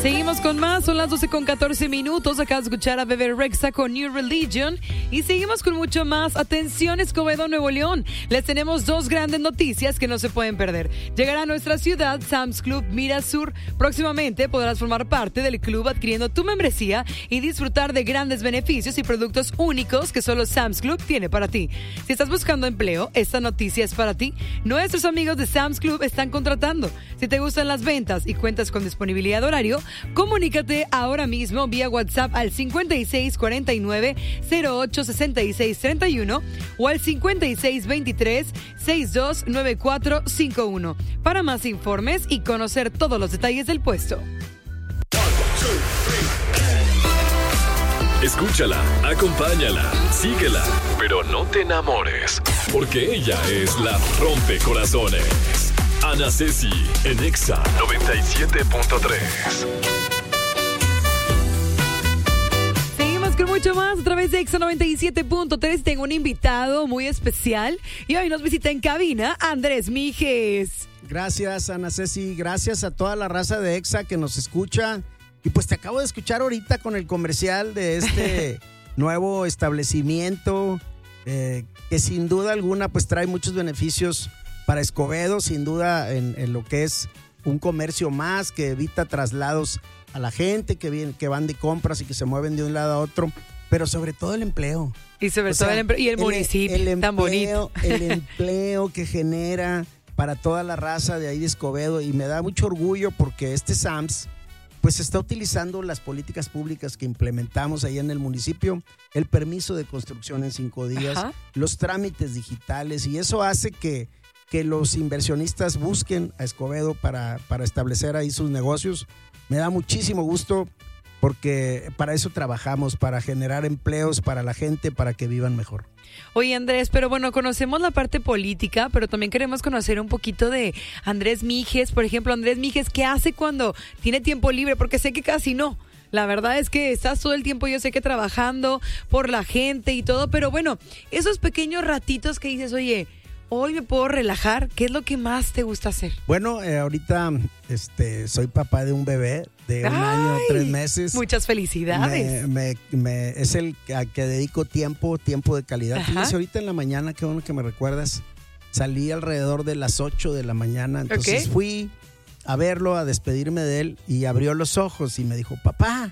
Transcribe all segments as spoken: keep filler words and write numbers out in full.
Seguimos con más, son las doce con catorce minutos. Acabas de escuchar a Bebe Rexha con New Religion. Y seguimos con mucho más. Atención, Escobedo, Nuevo León. Les tenemos dos grandes noticias que no se pueden perder. Llegará a nuestra ciudad Sam's Club Mirasur. Próximamente podrás formar parte del club adquiriendo tu membresía y disfrutar de grandes beneficios y productos únicos que solo Sam's Club tiene para ti. Si estás buscando empleo, esta noticia es para ti. Nuestros amigos de Sam's Club están contratando. Si te gustan las ventas y cuentas con disponibilidad de horario, comunícate ahora mismo vía WhatsApp al cincuenta y seis cuarenta y nueve cero ocho sesenta y seis treinta y uno o al cincuenta y seis veintitrés sesenta y dos noventa y cuatro cincuenta y uno para más informes y conocer todos los detalles del puesto. Escúchala, acompáñala, síguela, pero no te enamores, porque ella es la rompecorazones. Ana Ceci en Exa noventa y siete punto tres. Seguimos con mucho más a través de Exa noventa y siete punto tres. Tengo un invitado muy especial y hoy nos visita en cabina Andrés Mijes. Gracias, Ana Ceci. Gracias a toda la raza de Exa que nos escucha. Y pues te acabo de escuchar ahorita con el comercial de este nuevo establecimiento eh, que sin duda alguna pues trae muchos beneficios para Escobedo, sin duda en, en lo que es un comercio más que evita traslados a la gente que, viene, que van de compras y que se mueven de un lado a otro, pero sobre todo el empleo. Y sobre o todo sea, el empleo y el, el municipio el empleo, tan bonito. El empleo que genera para toda la raza de ahí de Escobedo, y me da mucho orgullo porque este Sam's pues está utilizando las políticas públicas que implementamos ahí en el municipio, el permiso de construcción en cinco días, Ajá. los trámites digitales, y eso hace que que los inversionistas busquen a Escobedo para, para establecer ahí sus negocios. Me da muchísimo gusto porque para eso trabajamos, para generar empleos para la gente, para que vivan mejor. Oye, Andrés, pero bueno, conocemos la parte política, pero también queremos conocer un poquito de Andrés Mijes. Por ejemplo, Andrés Mijes, ¿qué hace cuando tiene tiempo libre? Porque sé que casi no. La verdad es que estás todo el tiempo, yo sé que trabajando por la gente y todo, pero bueno, esos pequeños ratitos que dices, oye, hoy me puedo relajar, ¿qué es lo que más te gusta hacer? Bueno, eh, ahorita este, soy papá de un bebé de un Ay, año, tres meses. Muchas felicidades. Me, me, me, es el a que dedico tiempo, tiempo de calidad. Fíjate, ahorita en la mañana, qué bueno que me recuerdas, salí alrededor de las ocho de la mañana, entonces okay. fui a verlo, a despedirme de él, y abrió los ojos y me dijo, papá.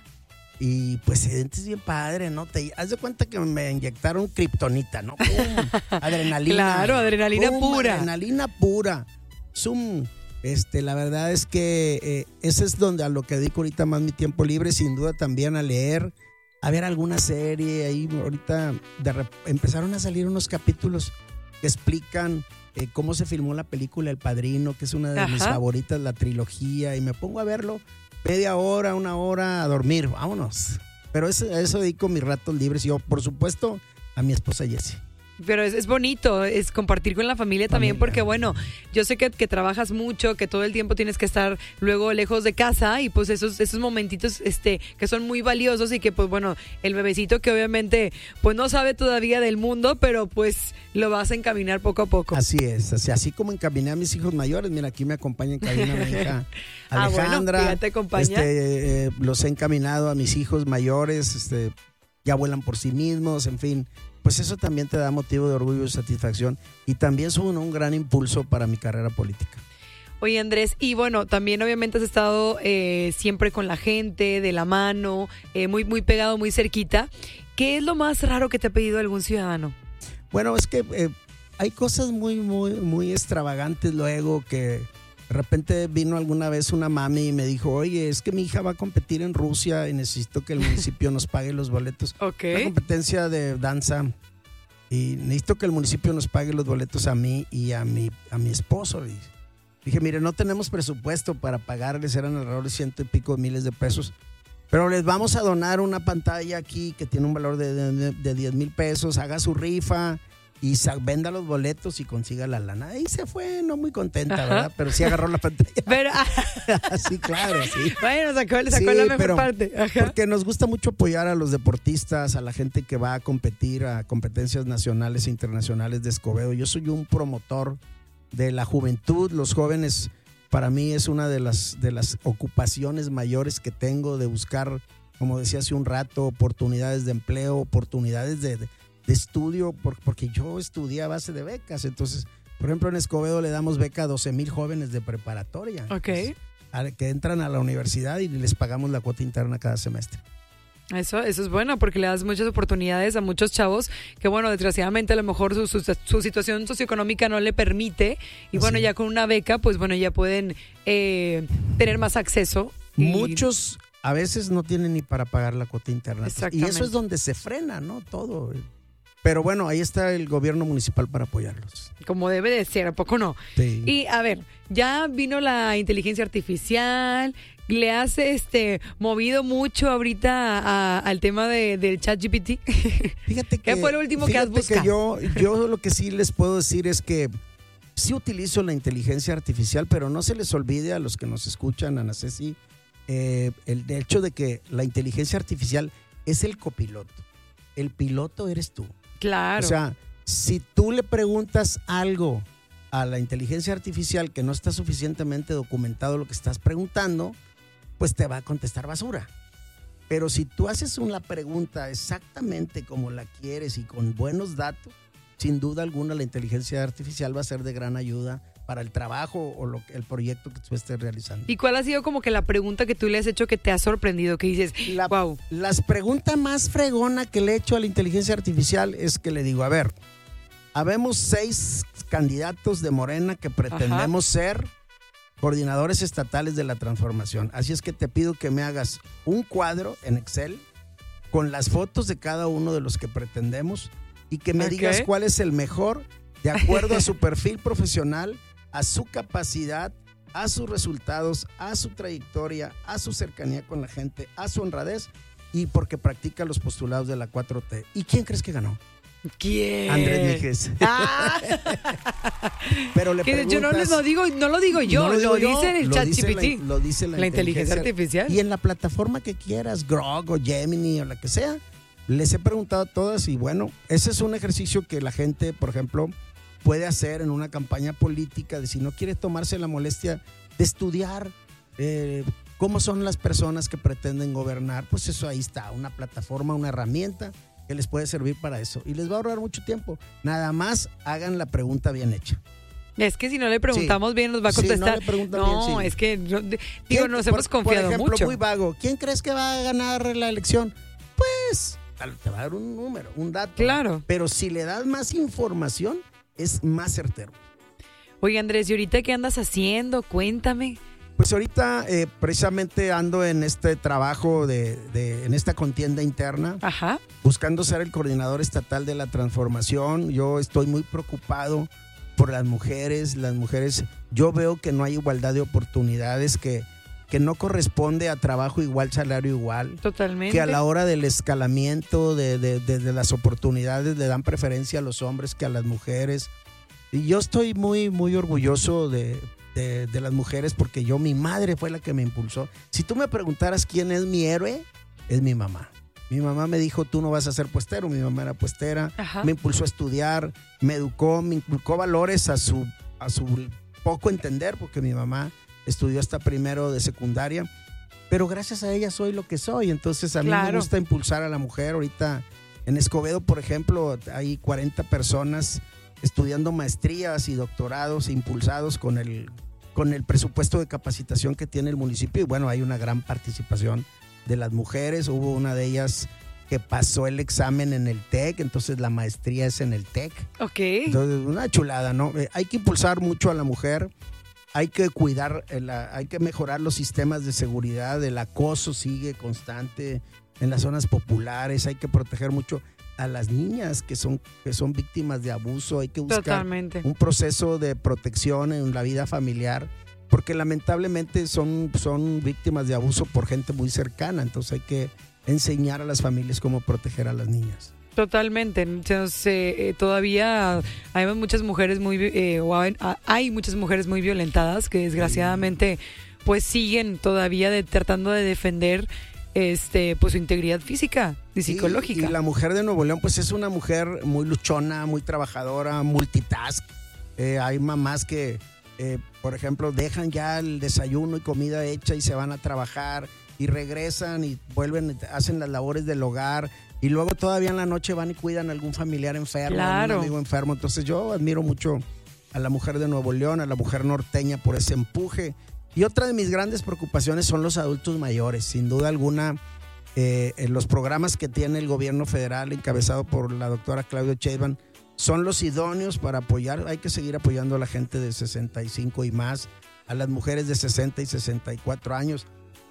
Y pues se sientes bien padre, ¿no? Te haz de cuenta que me inyectaron kriptonita, ¿no? ¡Pum! Adrenalina. Claro, adrenalina ¡Pum! pura. Adrenalina pura. Zoom. Este, la verdad es que eh, ese es donde a lo que dedico ahorita más mi tiempo libre, sin duda también a leer, a ver alguna serie. Ahí ahorita de rep- empezaron a salir unos capítulos que explican eh, cómo se filmó la película El Padrino, que es una de Ajá. mis favoritas, la trilogía, y me pongo a verlo. Media hora, una hora a dormir, vámonos. Pero eso, eso dedico mis ratos libres. Y yo, por supuesto, a mi esposa Jessie. Pero es, es bonito, es compartir con la familia, familia. también, porque bueno, yo sé que, que trabajas mucho, que todo el tiempo tienes que estar luego lejos de casa, y pues esos, esos momentitos este, que son muy valiosos, y que pues bueno, el bebecito que obviamente pues no sabe todavía del mundo, pero pues lo vas a encaminar poco a poco. Así es, así, así como encaminé a mis hijos mayores, mira, aquí me acompaña en cabina mi hija Alejandra. Ah, bueno, te acompaña. Este, eh, los he encaminado a mis hijos mayores, este, ya vuelan por sí mismos, en fin. Pues eso también te da motivo de orgullo y satisfacción, y también son un gran impulso para mi carrera política. Oye, Andrés, y bueno, también obviamente has estado eh, siempre con la gente, de la mano, eh, muy, muy pegado, muy cerquita. ¿Qué es lo más raro que te ha pedido algún ciudadano? Bueno, es que eh, hay cosas muy, muy, muy extravagantes luego, que de repente vino alguna vez una mami y me dijo, oye, es que mi hija va a competir en Rusia y necesito que el municipio nos pague los boletos. Okay. Una competencia de danza, y necesito que el municipio nos pague los boletos a mí y a mi, a mi esposo. Y dije, mire, no tenemos presupuesto para pagarles, eran alrededor de ciento y pico miles de pesos, pero les vamos a donar una pantalla aquí que tiene un valor de, de, de diez mil pesos, haga su rifa y sa- venda los boletos y consiga la lana. Ahí se fue, no muy contenta, Ajá. ¿verdad? Pero sí agarró la pantalla. Pero, sí, claro, sí. Bueno, sacó, sacó sí, la mejor pero, parte. Ajá. Porque nos gusta mucho apoyar a los deportistas, a la gente que va a competir a competencias nacionales e internacionales de Escobedo. Yo soy un promotor de la juventud. Los jóvenes para mí es una de las, de las ocupaciones mayores que tengo, de buscar, como decía hace un rato, oportunidades de empleo, oportunidades de, de, de estudio, por, porque yo estudié a base de becas. Entonces, por ejemplo, en Escobedo le damos beca a doce mil jóvenes de preparatoria. Ok. Pues, a, que entran a la universidad y les pagamos la cuota interna cada semestre. Eso, eso es bueno porque le das muchas oportunidades a muchos chavos que, bueno, desgraciadamente a lo mejor su, su, su situación socioeconómica no le permite y, bueno, Así. ya con una beca, pues, bueno, ya pueden eh, tener más acceso. Y... Muchos a veces no tienen ni para pagar la cuota interna. Y Exactamente. eso es donde se frena, ¿no? Todo. Pero bueno, ahí está el gobierno municipal para apoyarlos. Como debe de ser, ¿a poco no? Sí. Y a ver, ya vino la inteligencia artificial, le has este, movido mucho ahorita a- al tema de, del ChatGPT. Fíjate que, ¿Qué fue lo último que has fíjate buscado? que yo, yo lo que sí les puedo decir es que sí utilizo la inteligencia artificial, pero no se les olvide a los que nos escuchan, Ana Ceci, eh, el hecho de que la inteligencia artificial es el copiloto. El piloto eres tú. Claro. O sea, si tú le preguntas algo a la inteligencia artificial que no está suficientemente documentado lo que estás preguntando, pues te va a contestar basura. Pero si tú haces una pregunta exactamente como la quieres y con buenos datos, sin duda alguna la inteligencia artificial va a ser de gran ayuda para el trabajo o lo, el proyecto que tú estés realizando. ¿Y cuál ha sido como que la pregunta que tú le has hecho que te ha sorprendido? Que dices, La, wow. Las preguntas más fregona que le he hecho a la inteligencia artificial es que le digo, a ver, habemos seis candidatos de Morena que pretendemos Ajá. ser coordinadores estatales de la transformación. Así es que te pido que me hagas un cuadro en Excel con las fotos de cada uno de los que pretendemos y que me Okay. digas cuál es el mejor de acuerdo a su perfil profesional, a su capacidad, a sus resultados, a su trayectoria, a su cercanía con la gente, a su honradez y porque practica los postulados de la cuatro T. ¿Y quién crees que ganó? ¿Quién? Andrés Níquez. Ah. Pero le Que preguntas, yo no, lo- no digo, no lo digo yo, no lo, digo yo, dice el lo dice ChatGPT. la- Lo dice la, La inteligencia artificial. Y en la plataforma que quieras, Grok o Gemini o la que sea, les he preguntado a todas y bueno, ese es un ejercicio que la gente, por ejemplo, puede hacer en una campaña política de si no quiere tomarse la molestia de estudiar eh, cómo son las personas que pretenden gobernar, pues eso ahí está, una plataforma, una herramienta que les puede servir para eso y les va a ahorrar mucho tiempo. Nada más hagan la pregunta bien hecha. Es que si no le preguntamos Sí. bien nos va a Sí, no contestar. le preguntan No, bien, sí. es que yo- digo, ¿Quién- nos por- hemos confiado Por ejemplo, mucho. muy vago. ¿Quién crees que va a ganar la elección? Pues te va a dar un número, un dato. Claro. Pero si le das más información, es más certero. Oye, Andrés, ¿y ahorita qué andas haciendo? Cuéntame. Pues ahorita eh, precisamente ando en este trabajo, de, de- en esta contienda interna, Ajá. buscando ser el coordinador estatal de la transformación. Yo estoy muy preocupado por las mujeres. Las mujeres, yo veo que no hay igualdad de oportunidades, que, que no corresponde a trabajo igual, salario igual. Totalmente. Que a la hora del escalamiento de, de, de, de las oportunidades le dan preferencia a los hombres que a las mujeres. Y yo estoy muy, muy orgulloso de, de, de las mujeres porque yo, mi madre fue la que me impulsó. Si tú me preguntaras quién es mi héroe, es mi mamá. Mi mamá me dijo, tú no vas a ser puestero. Mi mamá era puestera, Ajá. me impulsó a estudiar, me educó, me inculcó valores a su, a su poco entender, porque mi mamá estudió hasta primero de secundaria, pero gracias a ella soy lo que soy. Entonces a mí Claro. me gusta impulsar a la mujer. Ahorita en Escobedo, por ejemplo, hay cuarenta personas estudiando maestrías y doctorados impulsados con el, con el presupuesto de capacitación que tiene el municipio. Y bueno, hay una gran participación de las mujeres. Hubo una de ellas que pasó el examen en el TEC, entonces la maestría es en el TEC. Ok. Entonces, una chulada, ¿no? Eh, hay que impulsar mucho a la mujer, hay que cuidar, eh, la- hay que mejorar los sistemas de seguridad, el acoso sigue constante en las zonas populares, hay que proteger mucho a las niñas que son, que son víctimas de abuso, hay que buscar Totalmente. un proceso de protección en la vida familiar, porque lamentablemente son, son víctimas de abuso por gente muy cercana, entonces hay que enseñar a las familias cómo proteger a las niñas. Totalmente. Entonces, eh, eh, todavía hay muchas mujeres muy, eh, o hay, hay muchas mujeres muy violentadas que desgraciadamente pues siguen todavía de, tratando de defender este pues su integridad física y psicológica. Y, y la mujer de Nuevo León pues es una mujer muy luchona, muy trabajadora, multitask. Eh, hay mamás que eh, por ejemplo, dejan ya el desayuno y comida hecha y se van a trabajar y regresan y vuelven, hacen las labores del hogar y luego todavía en la noche van y cuidan a algún familiar enfermo, Claro. a un amigo enfermo. Entonces yo admiro mucho a la mujer de Nuevo León, a la mujer norteña por ese empuje. Y otra de mis grandes preocupaciones son los adultos mayores. Sin duda alguna, eh, en los programas que tiene el gobierno federal encabezado por la doctora Claudia Sheinbaum son los idóneos para apoyar. Hay que seguir apoyando a la gente de sesenta y cinco y más, a las mujeres de sesenta y sesenta y cuatro años,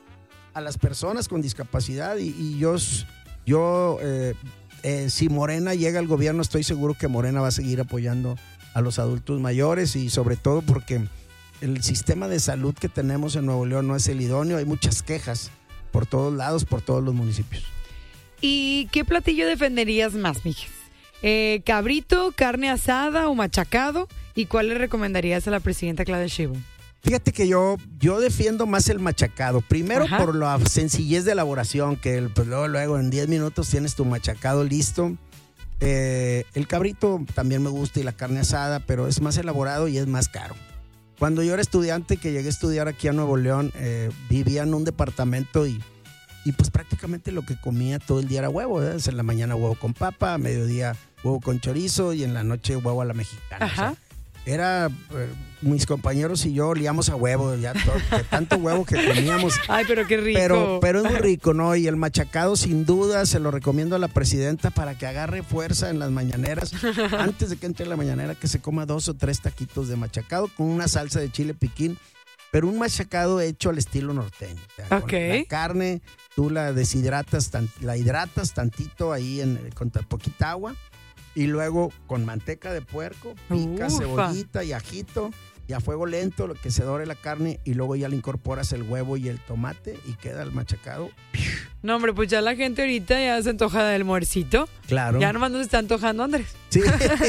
a las personas con discapacidad. Y, y yo, yo eh, eh, si Morena llega al gobierno, estoy seguro que Morena va a seguir apoyando a los adultos mayores y sobre todo porque el sistema de salud que tenemos en Nuevo León no es el idóneo. Hay muchas quejas por todos lados, por todos los municipios. ¿Y qué platillo defenderías más, mijes? Eh, ¿Cabrito, carne asada o machacado? ¿Y cuál le recomendarías a la presidenta Claudia Sheinbaum? Fíjate que yo, yo defiendo más el machacado. Primero, Ajá. por la sencillez de elaboración, que el, pues luego, luego en diez minutos tienes tu machacado listo. Eh, el cabrito también me gusta y la carne asada, pero es más elaborado y es más caro. Cuando yo era estudiante, que llegué a estudiar aquí a Nuevo León, eh, vivía en un departamento y, y pues prácticamente lo que comía todo el día era huevo. ¿eh? En la mañana huevo con papa, a mediodía huevo con chorizo y en la noche huevo a la mexicana. Ajá. O sea, era, eh, mis compañeros y yo olíamos a huevo, ya todo, de tanto huevo que comíamos. Ay, pero qué rico. Pero, pero es muy rico, ¿no? Y el machacado, sin duda, se lo recomiendo a la presidenta para que agarre fuerza en las mañaneras. Antes de que entre la mañanera, que se coma dos o tres taquitos de machacado con una salsa de chile piquín, pero un machacado hecho al estilo norteño. O sea, Ok. con la carne, tú la deshidratas, tan- la hidratas tantito ahí en, con ta- poquita agua. Y luego con manteca de puerco, pica, Ufa. cebollita y ajito, y a fuego lento, lo que se dore la carne, y luego ya le incorporas el huevo y el tomate y queda el machacado. No, hombre, pues ya la gente ahorita ya se antoja del muercito. Claro. Ya nomás nos está antojando, Andrés. Sí.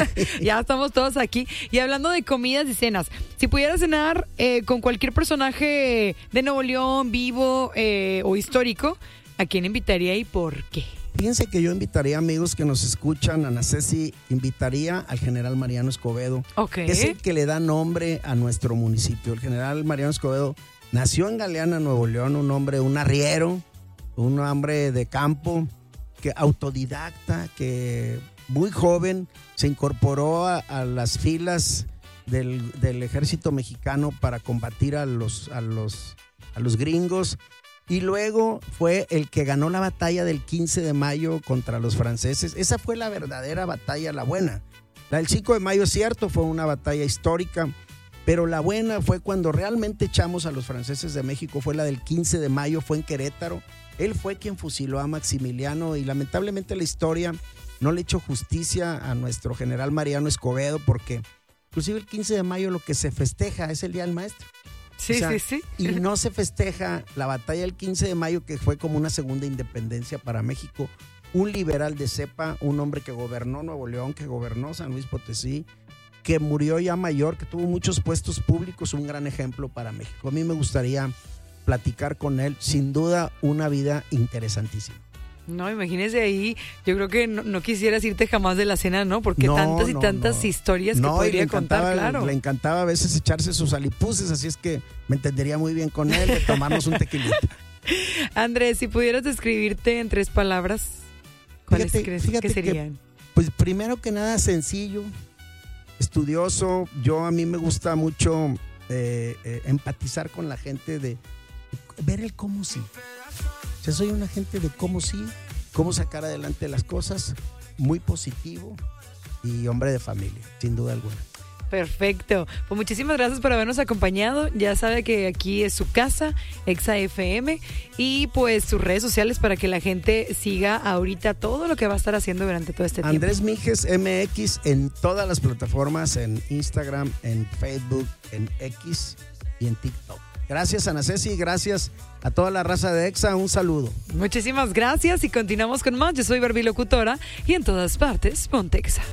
Ya estamos todos aquí. Y hablando de comidas y cenas, si pudieras cenar eh, con cualquier personaje de Nuevo León, vivo eh, o histórico, ¿a quién invitaría y por qué? Fíjense que yo invitaría amigos que nos escuchan, Ana Ceci, invitaría al general Mariano Escobedo, Ok. que es el que le da nombre a nuestro municipio. El general Mariano Escobedo nació en Galeana, Nuevo León, un hombre, un arriero, un hombre de campo, que autodidacta, que muy joven se incorporó a, a las filas del, del ejército mexicano para combatir a los, a los, a los gringos. Y luego fue el que ganó la batalla del quince de mayo contra los franceses. Esa fue la verdadera batalla, la buena. La del cinco de mayo, es cierto, fue una batalla histórica, pero la buena fue cuando realmente echamos a los franceses de México, fue la del quince de mayo, fue en Querétaro. Él fue quien fusiló a Maximiliano y lamentablemente la historia no le echó justicia a nuestro general Mariano Escobedo, porque inclusive el quince de mayo lo que se festeja es el Día del Maestro. Sí, O sea, sí, sí. Y no se festeja la batalla del quince de mayo, que fue como una segunda independencia para México. Un liberal de cepa, un hombre que gobernó Nuevo León, que gobernó San Luis Potosí, que murió ya mayor, que tuvo muchos puestos públicos, un gran ejemplo para México. A mí me gustaría platicar con él, sin duda una vida interesantísima. No, imagínese ahí, yo creo que no, no quisieras irte jamás de la cena, ¿no? Porque No, tantas y no, tantas no. historias que No, y podría le encantaba, contar, claro. Le encantaba a veces echarse sus alipuses, así es que me entendería muy bien con él de tomarnos un tequilita. Andrés, si pudieras describirte en tres palabras, ¿cuáles Fíjate- crees fíjate que que- serían? Pues primero que nada, sencillo, estudioso. Yo a mí me gusta mucho eh, eh, empatizar con la gente, de, de ver el cómo sí. O sea, soy una gente de cómo sí, cómo sacar adelante las cosas, muy positivo y hombre de familia, sin duda alguna. Perfecto. Pues muchísimas gracias por habernos acompañado. Ya sabe que aquí es su casa, Exa F M, y pues sus redes sociales para que la gente siga ahorita todo lo que va a estar haciendo durante todo este tiempo. Andrés Mijes M X en todas las plataformas, en Instagram, en Facebook, en X y en TikTok. Gracias, Ana Ceci, gracias a toda la raza de Exa, un saludo. Muchísimas gracias y continuamos con más. Yo soy Barbie Locutora y en todas partes, ponte Exa.